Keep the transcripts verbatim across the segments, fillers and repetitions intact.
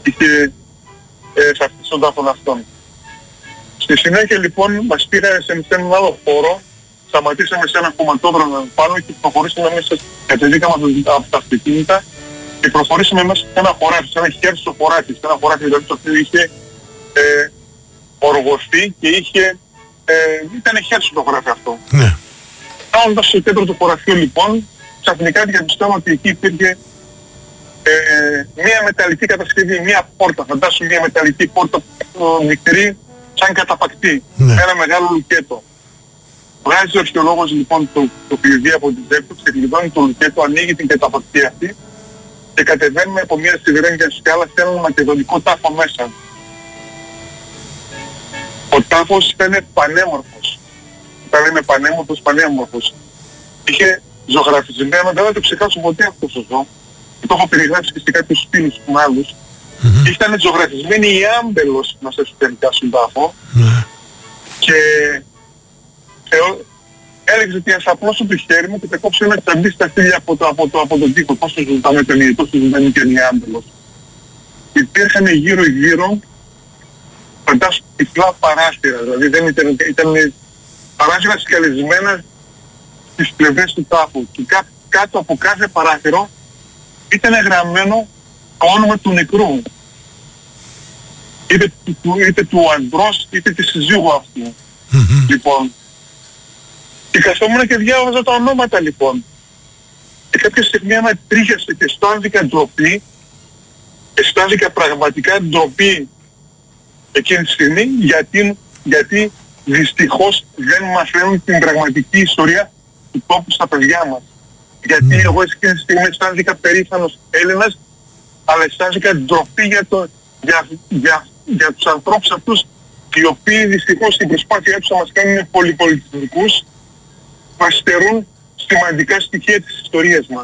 είχε ε, σε αυτή στον τάφο αυτόν. Στη συνέχεια λοιπόν μας πήγανε σε έναν άλλο χώρο, σταματήσαμε σε ένα κομματόδρομο πάνω και προχωρήσαμε μέσα, κατεβήκαμε από τα αυτοκίνητα και προχωρήσαμε μέσα σε ένα χωράφι, σε ένα χέρσο χωράφι, σε ένα χωράφι δηλαδή το οποίο είχε ε, οργωθεί και είχε, ε, ήταν χέρσο το χωράφι αυτό. Ναι. Φτάνοντας στο κέντρο του χωραφείου λοιπόν, ξαφνικά διαπιστώνω ότι εκεί υπήρχε ε, μία μεταλλική κατασκευή, μία πόρτα, φαντάσου μία μεταλλική πόρτα ε, μικρή, σαν καταπακτή, ναι. Ένα μεγάλο λουκέτο. Βγάζει ο αρχαιολόγος λοιπόν το, το κλειδί από την τσέπη του, ξεκλειδώνει το λουκέτο, ανοίγει την καταπακτή αυτή και κατεβαίνουμε από μια σιδηρένια σκάλα σε έναν μακεδονικό τάφο μέσα. Ο τάφος ήταν πανέμορφος. Όταν λέμε πανέμορφος, πανέμορφος. Είχε ζωγραφισμένο, δεν θα το ξεχάσω ποτέ αυτό το ζώο. Το έχω περιγράψει και σε κάποιους φίλους μου άλλους. Mm-hmm. Ήταν ζωγραφισμένη η άμπελος μέσα εσωτερικά στον τάφο. Mm-hmm. Και θεω... έλεγε ότι ας απλώσω το χέρι μου και θα κόψω ένα τσαντί στα χείλια από, το, από, το, από τον τοίχο. Τόσο ζωντανή ήταν, τόσο ζωντανή ήταν η άμπελος. Υπήρχαν γύρω γύρω φαντάσου τυφλά παράθυρα. Δηλαδή δεν ήταν, ήταν παράθυρα σκαλισμένα στις πλευρές του τάφου. Και κά, κάτω από κάθε παράθυρο ήταν γραμμένο το όνομα του νεκρού. Είτε του, είτε του αντρός είτε της συζύγου αυτού. Mm-hmm. Λοιπόν. Και καθόμουν και διάβαζα τα ονόματα λοιπόν. Και κάποια στιγμή άμα τρίχιασε και αισθάνθηκα ντροπή, αισθάνθηκα πραγματικά ντροπή εκείνη τη στιγμή, γιατί, γιατί δυστυχώς δεν μαθαίνουν την πραγματική ιστορία του τόπου στα παιδιά μας. Γιατί mm. εγώ εκείνη τη στιγμή αισθάνθηκα περήφανος Έλληνας, αλλά αισθάνθηκα ντροπή για, το, για, για, για τους ανθρώπους αυτούς, οι οποίοι δυστυχώς στην προσπάθειά τους να μας κάνουν πολυπολιτισμικούς, μας στερούν σημαντικά στοιχεία της ιστορίας μας.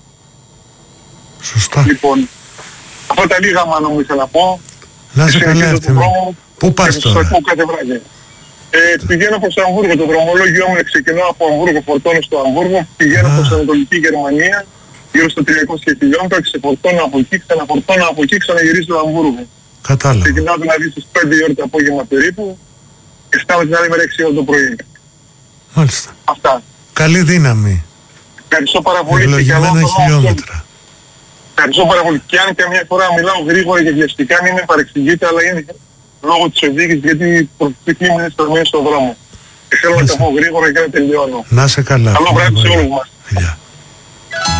Σωστά. Λοιπόν, αυτά τα λίγα μάλλον ήθελα να πω. Να σε καλά αυτή. Πού πας τώρα? Ε, πηγαίνω προς το Αμβούργο, το δρομολόγιο μου ξεκινάω από Αμβούργο, φορτώνω στο Αμβούργο, πηγαίνω ah. προς Ανατολική Γερμανία, γύρω στα τριακόσια χιλιόμετρα, ξεφορτώνω από εκεί, ξαναφορτώνω από εκεί, ξαναγυρίζω στο Αμβούργο. Κατάλαβα. Ξεκινάω δηλαδή στις πέντε η ώρα το απόγευμα περίπου και φτάνω την άλλη μέρα έξι ώρα το πρωί. Μάλιστα. Αυτά. Καλή δύναμη. Ευχαριστώ πάρα πολύ. Ευλογημένα χιλιόμετρα. Ευχαριστώ πάρα πολύ. Και αν καμιά φορά μιλάω γρήγορα και βιαστικά, μην με παρεξηγείτε, αλλά είναι λόγω της οδήγησης, γιατί προσωπική μου είναι στορμένη στον δρόμο. Και θέλω να τα πω γρήγορα και να τελειώνω. Να σε καλά. Καλό βράδυ σε όλους μας. Yeah.